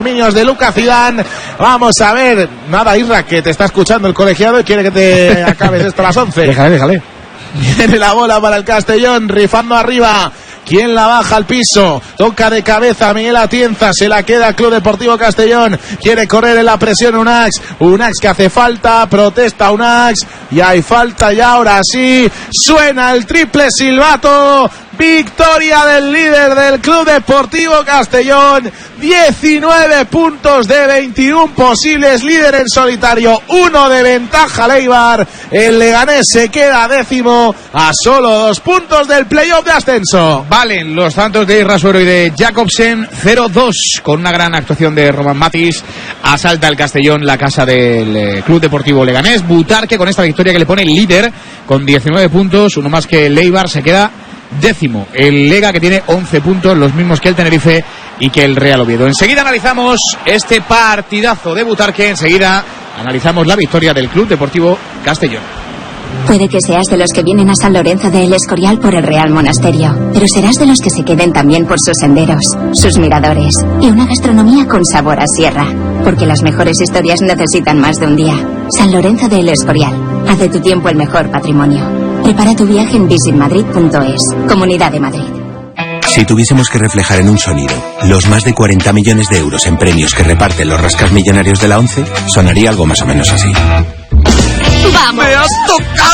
Niños de Luca Zidane. Vamos a ver, nada, Isra, que te está escuchando el colegiado y quiere que te acabes esto a las 11. Déjale. Viene la bola para el Castellón, rifando arriba. ¿Quién la baja al piso? Toca de cabeza Miguel Atienza, se la queda Club Deportivo Castellón. Quiere correr en la presión Unax que hace falta, protesta Unax y hay falta y ahora sí suena el triple silbato. Victoria del líder del Club Deportivo Castellón. 19 puntos de 21 posibles, líder en solitario, 1 de ventaja Leibar. El Leganés se queda décimo a solo 2 puntos del playoff de ascenso. Valen los tantos de Isra Suero y de Jacobsen. 0-2 con una gran actuación de Roman Matis. Asalta el Castellón la casa del Club Deportivo Leganés. Butarque con esta victoria que le pone el líder con 19 puntos, uno más que el Leibar, se queda décimo. El Lega, que tiene 11 puntos, los mismos que el Tenerife y que el Real Oviedo. Enseguida analizamos este partidazo de Butarque. Enseguida analizamos la victoria del Club Deportivo Castellón. Puede que seas de los que vienen a San Lorenzo de El Escorial por el Real Monasterio, pero serás de los que se queden también por sus senderos, sus miradores y una gastronomía con sabor a sierra, porque las mejores historias necesitan más de un día. San Lorenzo de El Escorial, haz de tu tiempo el mejor patrimonio. Prepara tu viaje en visitmadrid.es, Comunidad de Madrid. Si tuviésemos que reflejar en un sonido los más de 40 millones de euros en premios que reparten los rascasmillonarios de la ONCE, sonaría algo más o menos así. ¡Vamos! ¡Me has tocado!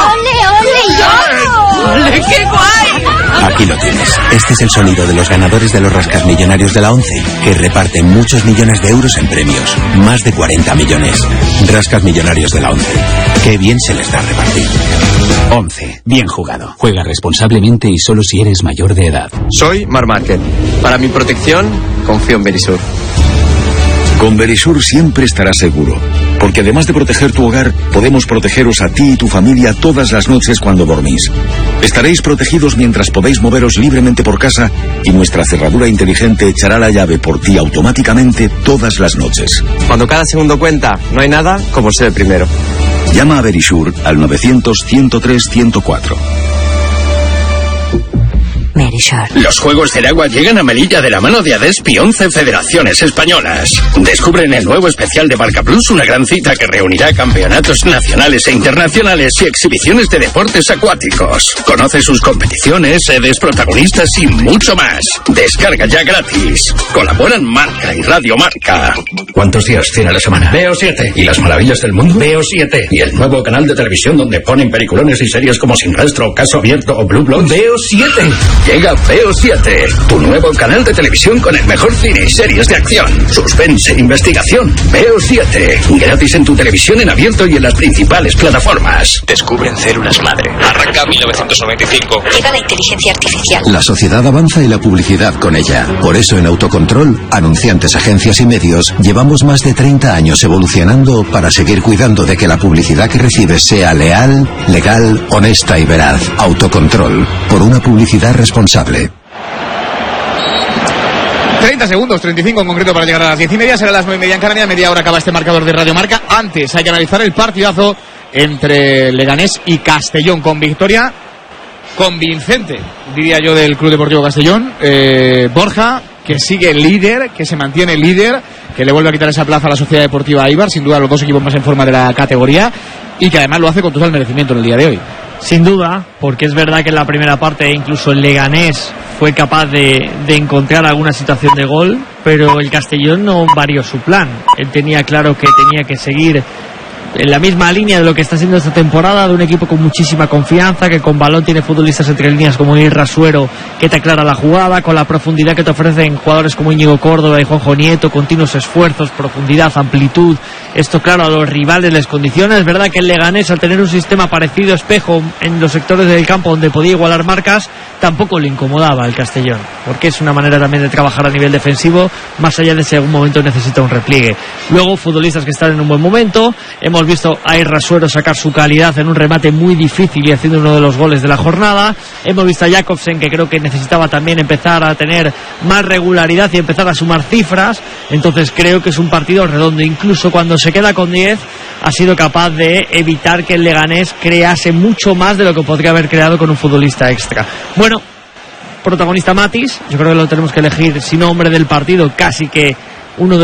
¡Ole, ole! ¡Ole, qué guay! Aquí lo tienes. Este es el sonido de los ganadores de los rascasmillonarios de la ONCE, que reparten muchos millones de euros en premios. Más de 40 millones. Rascasmillonarios de la ONCE. Qué bien se les da repartir. 11. Bien jugado. Juega responsablemente y solo si eres mayor de edad. Soy Marc Márquez. Para mi protección, confío en Verisur. Con Verisur siempre estarás seguro, porque además de proteger tu hogar, podemos protegeros a ti y tu familia todas las noches cuando dormís. Estaréis protegidos mientras podéis moveros libremente por casa y nuestra cerradura inteligente echará la llave por ti automáticamente todas las noches. Cuando cada segundo cuenta, no hay nada como ser el primero. Llama a Verisur al 900-103-104. Verisur. Los Juegos del Agua llegan a Melilla de la mano de ADESPI 11 federaciones españolas. Descubre en el nuevo especial de Barca Plus una gran cita que reunirá campeonatos nacionales e internacionales y exhibiciones de deportes acuáticos. Conoce sus competiciones, sedes, protagonistas y mucho más. Descarga ya gratis. Colaboran Marca y Radio Marca. ¿Cuántos días tiene la semana? Veo 7. ¿Y las maravillas del mundo? Veo 7. ¿Y el nuevo canal de televisión donde ponen peliculones y series como Sin Rastro, Caso Abierto o Blue Bloods? Veo 7. Llega Veo 7, tu nuevo canal de televisión con el mejor cine y series de acción, suspense e investigación. Veo 7, gratis en tu televisión en abierto y en las principales plataformas. Descubren células madre. Arranca 1995. Llega la inteligencia artificial. La sociedad avanza y la publicidad con ella. Por eso en Autocontrol, anunciantes, agencias y medios, llevamos más de 30 años evolucionando para seguir cuidando de que la publicidad que recibes sea leal, legal, honesta y veraz. Autocontrol, por una publicidad responsable. 30 segundos, 35 en concreto para llegar a las 10:30. Será las 9:30 en Canarias. Media hora acaba este marcador de Radio Marca. Antes hay que analizar el partidazo entre Leganés y Castellón, con victoria convincente, diría yo, del Club Deportivo Castellón. Borja, que sigue líder, que se mantiene líder, que le vuelve a quitar esa plaza a la Sociedad Deportiva Eibar, sin duda los dos equipos más en forma de la categoría, y que además lo hace con total merecimiento en el día de hoy. Sin duda, porque es verdad que en la primera parte incluso el Leganés fue capaz de encontrar alguna situación de gol, pero el Castellón no varió su plan. Él tenía claro que tenía que seguir en la misma línea de lo que está haciendo esta temporada, de un equipo con muchísima confianza, que con balón tiene futbolistas entre líneas como Isra Suero, que te aclara la jugada, con la profundidad que te ofrecen jugadores como Íñigo Córdoba y Juanjo Nieto, continuos esfuerzos, profundidad, amplitud. Esto, claro, a los rivales les condiciona. Es verdad que el Leganés, al tener un sistema parecido, espejo, en los sectores del campo donde podía igualar marcas, tampoco le incomodaba al Castellón, porque es una manera también de trabajar a nivel defensivo, más allá de si en algún momento necesita un repliegue. Luego, futbolistas que están en un buen momento. Hemos visto a Isra Suero sacar su calidad en un remate muy difícil y haciendo uno de los goles de la jornada. Hemos visto a Jacobsen, que creo que necesitaba también empezar a tener más regularidad y empezar a sumar cifras. Entonces creo que es un partido redondo. Incluso cuando se queda con 10, ha sido capaz de evitar que el Leganés crease mucho más de lo que podría haber creado con un futbolista extra. Bueno, protagonista Matis, yo creo que lo tenemos que elegir, si no hombre del partido, casi que uno de